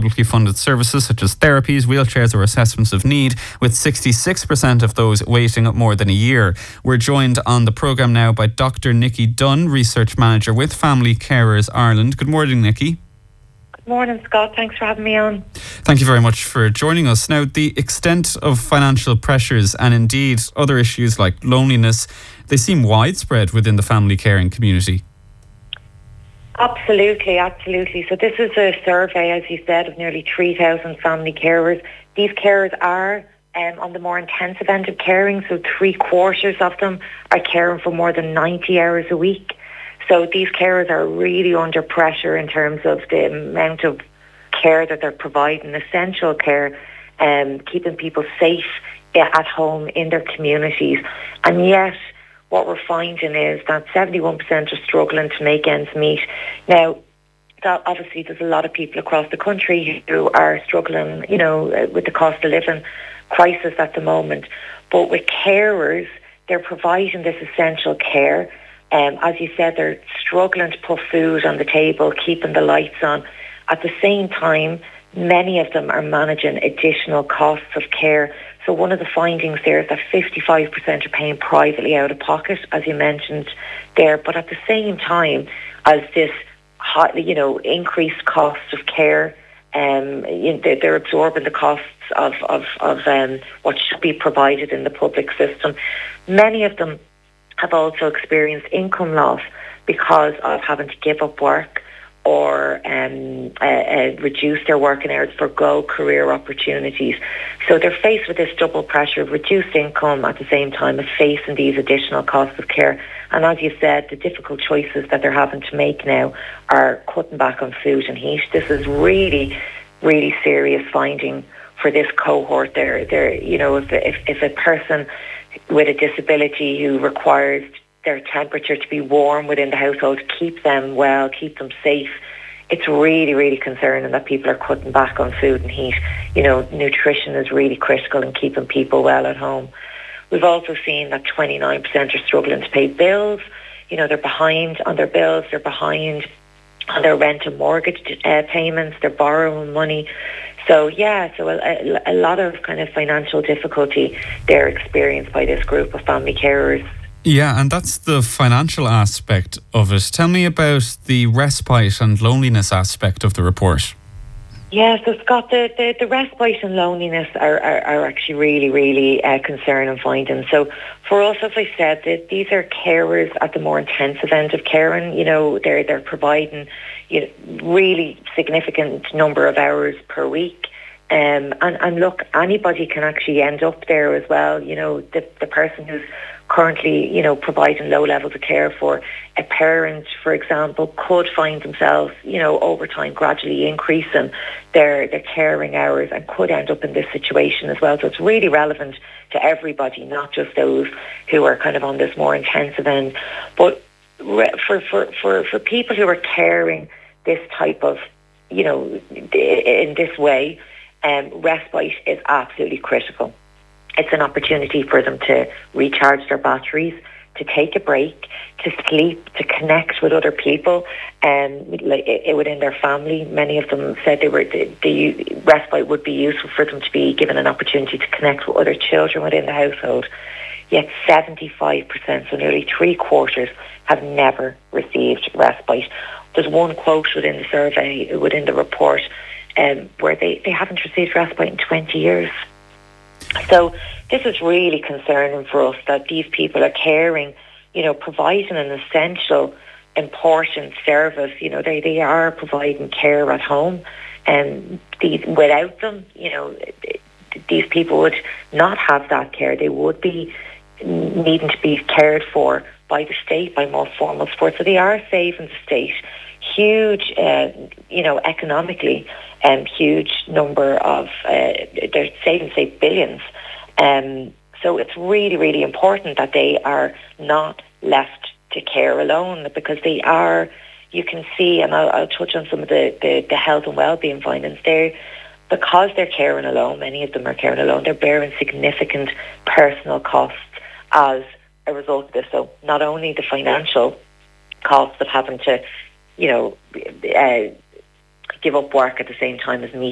publicly funded services such as therapies, wheelchairs or assessments of need, with 66% of those waiting more than a year. We're joined on the programme now by Dr. Nikki Dunn, Research Manager with Family Carers Ireland. Good morning, Nikki. Good morning, Scott. Thanks for having me on. Thank you very much for joining us. Now, the extent of financial pressures and indeed other issues like loneliness, they seem widespread within the family caring community. Absolutely. So this is a survey, as you said, of nearly 3,000 family carers. These carers are on the more intensive end of caring, so 3/4 of them are caring for more than 90 hours a week. So these carers are really under pressure in terms of the amount of care that they're providing, essential care, keeping people safe at home in their communities. And yet, what we're finding is that 71% are struggling to make ends meet. Now, that obviously there's a lot of people across the country who are struggling, with the cost of living crisis at the moment. But with carers, they're providing this essential care. As you said, they're struggling to put food on the table, keeping the lights on. At the same time, many of them are managing additional costs of care. So one of the findings there is that 55% are paying privately out of pocket, as you mentioned there. But at the same time, as this increased costs of care, they're absorbing the costs of what should be provided in the public system. Many of them have also experienced income loss because of having to give up work or reduce their working hours, forgo career opportunities. So they're faced with this double pressure of reduced income at the same time as facing these additional costs of care. And as you said, the difficult choices that they're having to make now are cutting back on food and heat. This is really, really serious finding for this cohort. If a person with a disability who requires their temperature to be warm within the household, keep them well, keep them safe, it's really, really concerning that people are cutting back on food and heat. Nutrition is really critical in keeping people well at home. We've also seen that 29% are struggling to pay bills. They're behind on their bills, they're behind on their rent and mortgage payments, they're borrowing money. So a lot of kind of financial difficulty they're experienced by this group of family carers. Yeah, and that's the financial aspect of it. Tell me about the respite and loneliness aspect of the report. Yeah, so Scott, the respite and loneliness are actually really, really concerning findings. So for us, as I said, these are carers at the more intensive end of caring. They're providing really significant number of hours per week. And look, anybody can actually end up there as well. The person who's currently, providing low levels of care for a parent, for example, could find themselves, over time gradually increasing their caring hours and could end up in this situation as well. So it's really relevant to everybody, not just those who are kind of on this more intensive end. But for people who are caring this type of, in this way, respite is absolutely critical. It's an opportunity for them to recharge their batteries, to take a break, to sleep, to connect with other people, within their family. Many of them said the respite would be useful for them to be given an opportunity to connect with other children within the household. Yet 75%, so nearly 3/4, have never received respite. There's one quote within the survey, within the report, where they haven't received respite in 20 years. So this is really concerning for us that these people are caring, providing an essential, important service. They are providing care at home, and without them, these people would not have that care. They would be needing to be cared for by the state, by more formal support. So they are saving the state huge, economically, huge number of, they're saving, say, billions. So it's really, really important that they are not left to care alone, because they are, you can see, and I'll touch on some of the health and well-being findings there, because they're caring alone, many of them are caring alone, they're bearing significant personal costs as a result of this. So not only the financial costs of having to, give up work at the same time as meet